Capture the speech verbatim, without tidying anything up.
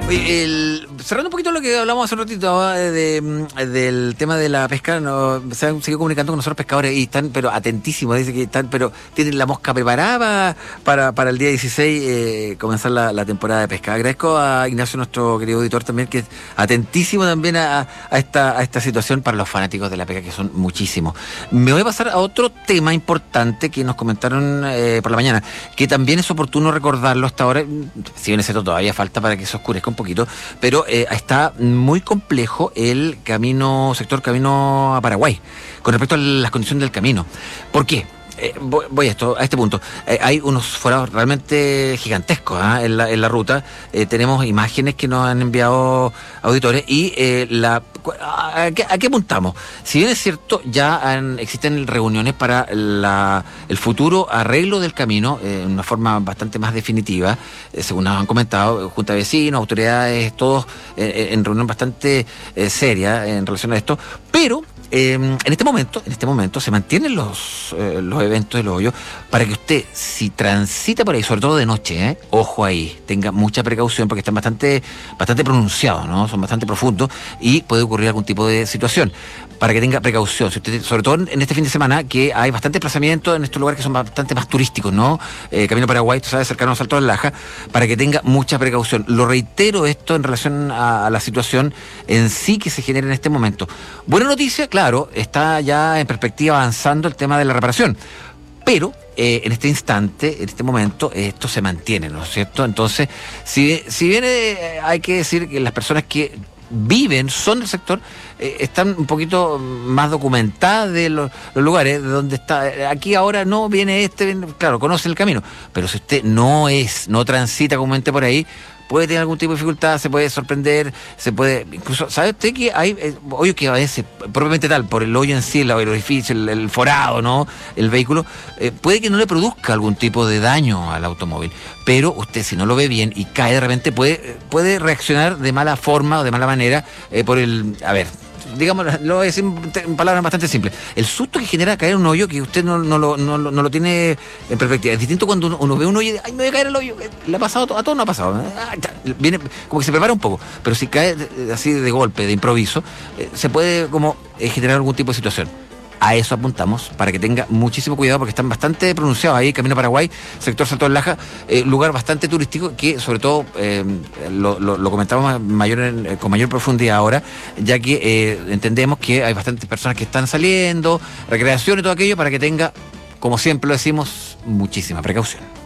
Oye, el, cerrando un poquito lo que hablamos hace un ratito de, de, del tema de la pesca, no, se han seguido comunicando con nosotros pescadores y están pero atentísimos, dice que están, pero tienen la mosca preparada para, para el día dieciséis eh, comenzar la, la temporada de pesca. Agradezco a Ignacio, nuestro querido editor también, que es atentísimo también a, a, esta, a esta situación para los fanáticos de la pesca, que son muchísimos. Me voy a pasar a otro tema importante que nos comentaron eh, por la mañana, que también es oportuno recordarlo hasta ahora, si bien es cierto, todavía falta para que se oscurezca un poquito, pero eh, está muy complejo el camino, sector camino a Paraguay, con respecto a las condiciones del camino. ¿Por qué? Eh, voy, voy a esto, a este punto. Eh, hay unos forados realmente gigantescos ¿eh? en, la, en la ruta. Eh, tenemos imágenes que nos han enviado auditores y eh, la ¿a qué, ¿a qué apuntamos? Si bien es cierto, ya han, existen reuniones para la, el futuro arreglo del camino eh, en una forma bastante más definitiva, eh, según nos han comentado, junta de vecinos, autoridades, todos eh, en reunión bastante eh, seria en relación a esto, pero Eh, en este momento, en este momento se mantienen los, eh, los eventos del hoyo para que usted, si transita por ahí, sobre todo de noche, ¿eh? ojo ahí, tenga mucha precaución porque están bastante, bastante pronunciados, ¿no? Son bastante profundos y puede ocurrir algún tipo de situación. Para que tenga precaución, si usted, sobre todo en este fin de semana, que hay bastante desplazamiento en estos lugares que son bastante más turísticos, ¿no? Eh, Camino Paraguay, tú sabes, cercano a Salto del Laja, para que tenga mucha precaución. Lo reitero esto en relación a, a la situación en sí que se genera en este momento. Buena noticia, claro, está ya en perspectiva avanzando el tema de la reparación, pero eh, en este instante, en este momento, esto se mantiene, ¿no es cierto? Entonces, si, si bien eh, hay que decir que las personas que viven, son del sector, eh, están un poquito más documentadas de los, los lugares de donde está. Aquí ahora no viene este, viene, claro, conoce el camino, pero si usted no es, no transita comúnmente por ahí, puede tener algún tipo de dificultad, se puede sorprender, se puede, incluso, ¿sabe usted que hay eh, hoyos que a veces, propiamente tal, por el hoyo en sí, el orificio, el, el forado, ¿no? El vehículo, eh, puede que no le produzca algún tipo de daño al automóvil, pero usted si no lo ve bien y cae de repente, puede, puede reaccionar de mala forma o de mala manera eh, por el, a ver, digamos, lo voy a decir en palabras bastante simples. El susto que genera caer en un hoyo que usted no, no, lo, no, no lo tiene en perspectiva. Es distinto cuando uno, uno ve un hoyo y dice, ay, me voy a caer el hoyo. Le ha pasado a todos, no ha pasado. Viene como que se prepara un poco, pero si cae así de golpe, de improviso, eh, se puede como eh, generar algún tipo de situación. A eso apuntamos, para que tenga muchísimo cuidado, porque están bastante pronunciados ahí, Camino Paraguay, sector Salto del Laja, eh, lugar bastante turístico que sobre todo eh, lo, lo, lo comentamos mayor en, con mayor profundidad ahora, ya que eh, entendemos que hay bastantes personas que están saliendo, recreación y todo aquello, para que tenga, como siempre lo decimos, muchísima precaución.